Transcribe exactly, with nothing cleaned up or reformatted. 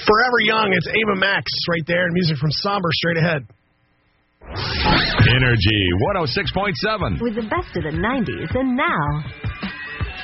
Forever Young, it's Ava Max right there, and music from Somber straight ahead. Energy one oh six point seven. With the best of the nineties and now.